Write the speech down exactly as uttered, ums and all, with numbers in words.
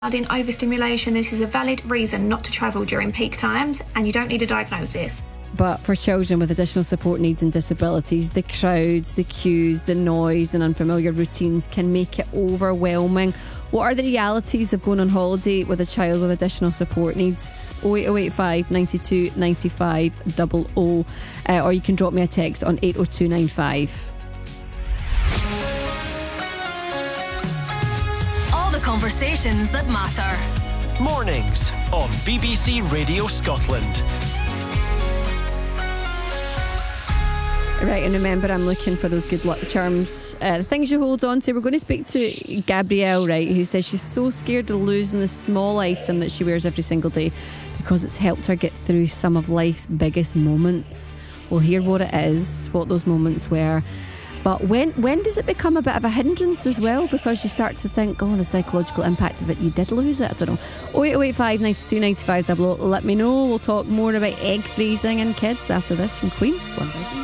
Regarding overstimulation, this is a valid reason not to travel during peak times, and you don't need a diagnosis. But for children with additional support needs and disabilities, the crowds, the queues, the noise and unfamiliar routines can make it overwhelming. What are the realities of going on holiday with a child with additional support needs? oh eight oh eight five, nine two, nine five, zero zero uh, or you can drop me a text on eight oh two nine five. All the conversations that matter. Mornings on B B C Radio Scotland. Right, and remember, I'm looking for those good luck charms. Uh, the things you hold on to. We're going to speak to Gabrielle, right, who says she's so scared of losing the small item that she wears every single day because it's helped her get through some of life's biggest moments. We'll hear what it is, what those moments were. But when when does it become a bit of a hindrance as well? Because you start to think, oh, the psychological impact of it, you did lose it. I don't know. oh eight oh eight five, nine two, nine five, zero zero. Let me know. We'll talk more about egg freezing and kids after this from Queen. It's One Vision.